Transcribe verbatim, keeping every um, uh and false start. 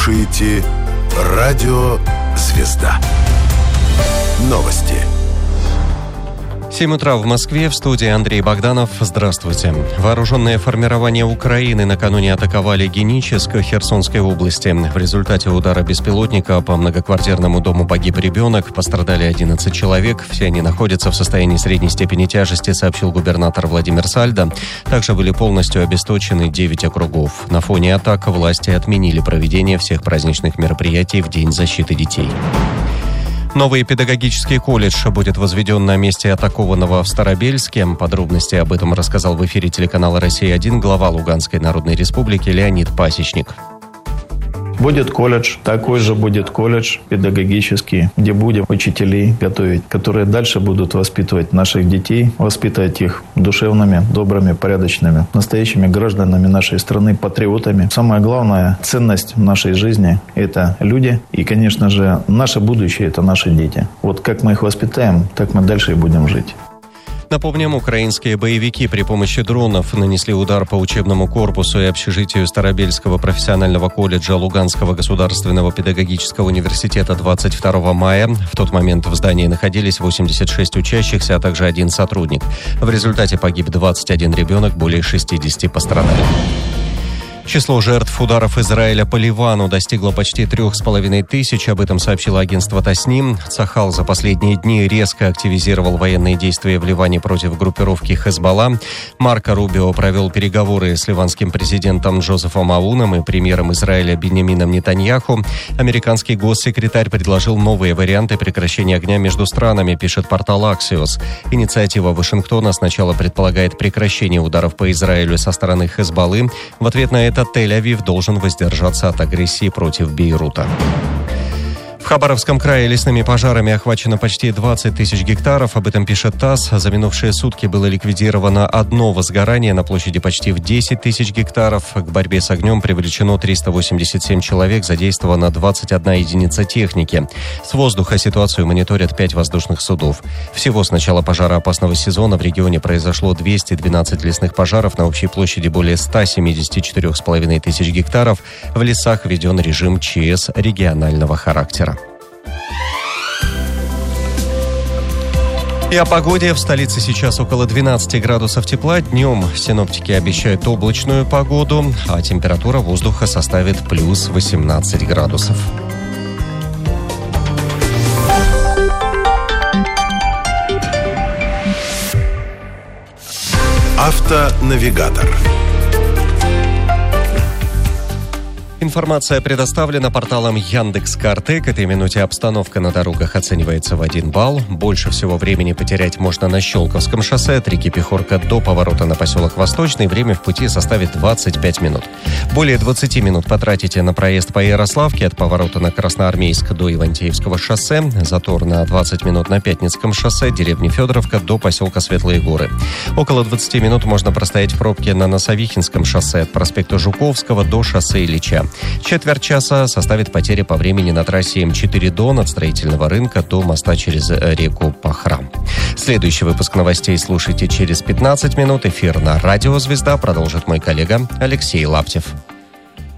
слушаете Радио «Звезда». Новости. семь утра в Москве, в студии Андрей Богданов. Здравствуйте. Вооруженные формирования Украины накануне атаковали Геническ Херсонской области. В результате удара беспилотника по многоквартирному дому погиб ребенок, пострадали одиннадцать человек. Все они находятся в состоянии средней степени тяжести, сообщил губернатор Владимир Сальдо. Также были полностью обесточены девять округов. На фоне атак власти отменили проведение всех праздничных мероприятий в День защиты детей. Новый педагогический колледж будет возведен на месте атакованного в Старобельске. Подробности об этом рассказал в эфире телеканала «Россия один» глава Луганской Народной Республики Леонид Пасечник. Будет колледж, такой же будет колледж педагогический, где будем учителей готовить, которые дальше будут воспитывать наших детей, воспитывать их душевными, добрыми, порядочными, настоящими гражданами нашей страны, патриотами. Самая главная ценность в нашей жизни – это люди. И, конечно же, наше будущее – это наши дети. Вот как мы их воспитаем, так мы дальше и будем жить. Напомним, украинские боевики при помощи дронов нанесли удар по учебному корпусу и общежитию Старобельского профессионального колледжа Луганского государственного педагогического университета двадцать второго мая. В тот момент в здании находились восемьдесят шесть учащихся, а также один сотрудник. В результате погиб двадцать один ребенок, более шестьдесят пострадали. Число жертв ударов Израиля по Ливану достигло почти трех с половиной тысяч. Об этом сообщило агентство Тасним. Цахал за последние дни резко активизировал военные действия в Ливане против группировки Хезболла. Марко Рубио провел переговоры с ливанским президентом Джозефом Ауном и премьером Израиля Биньямином Нетаньяху. Американский госсекретарь предложил новые варианты прекращения огня между странами, пишет портал Axios. Инициатива Вашингтона сначала предполагает прекращение ударов по Израилю со стороны Хезболлы. В ответ на это Тель-Авив должен воздержаться от агрессии против Бейрута. В Хабаровском крае лесными пожарами охвачено почти двадцать тысяч гектаров. Об этом пишет ТАСС. За минувшие сутки было ликвидировано одно возгорание на площади почти в десять тысяч гектаров. К борьбе с огнем привлечено триста восемьдесят семь человек, задействовано двадцать одна единица техники. С воздуха ситуацию мониторят пять воздушных судов. Всего с начала пожароопасного сезона в регионе произошло двести двенадцать лесных пожаров на общей площади более ста семидесяти четырёх с половиной тысяч гектаров. В лесах введен режим ЧС регионального характера. И о погоде. В столице сейчас около двенадцати градусов тепла. Днем синоптики обещают облачную погоду, а температура воздуха составит плюс восемнадцать градусов. Автонавигатор. Информация предоставлена порталом Яндекс.Карты. К этой минуте обстановка на дорогах оценивается в один балл. Больше всего времени потерять можно на Щелковском шоссе от реки Пехорка до поворота на поселок Восточный. Время в пути составит двадцать пять минут. Более двадцати минут потратите на проезд по Ярославке от поворота на Красноармейск до Ивантеевского шоссе. Затор на двадцать минут на Пятницком шоссе, деревни Федоровка до поселка Светлые Горы. Около двадцати минут можно простоять в пробке на Носовихинском шоссе от проспекта Жуковского до шоссе Ильича. Четверть часа составит потеря по времени на трассе М четыре Дон от Строительного рынка до моста через реку Пахра. Следующий выпуск новостей слушайте через пятнадцать минут. Эфир на Радио «Звезда» продолжит мой коллега Алексей Лаптев.